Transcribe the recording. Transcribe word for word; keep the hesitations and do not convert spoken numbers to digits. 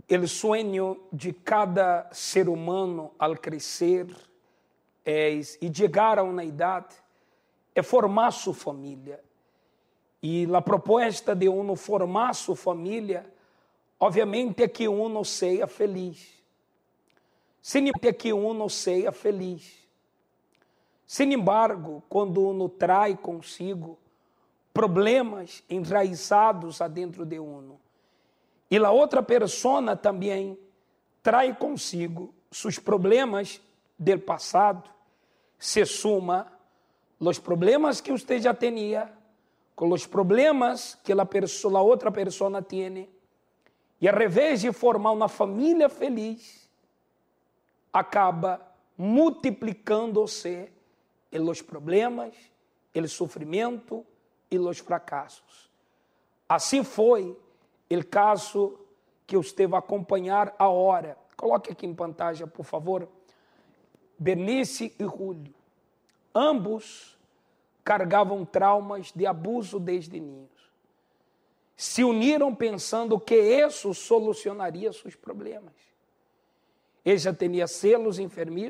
El sueño de cada ser humano al crecer es, y llegar a una edad é formar sua família. E a proposta de uno formar sua família, obviamente, é que uno seja feliz. Sem é que uno seja feliz. Sin embargo, quando uno traz consigo problemas enraizados adentro de uno, e a outra pessoa também traz consigo seus problemas do passado, se suma os problemas que você já tinha com os problemas que a, pessoa, a outra pessoa tem, e ao invés de formar uma família feliz, acaba multiplicando-se os problemas, o sofrimento e os fracassos. Assim foi o caso que você vai acompanhar agora. Coloque aqui em pantalla, por favor. Bernice e Júlio. Ambos carregavam traumas de abuso desde ninhos. Se uniram pensando que isso solucionaria seus problemas. Ele já tinha selos enfermizos,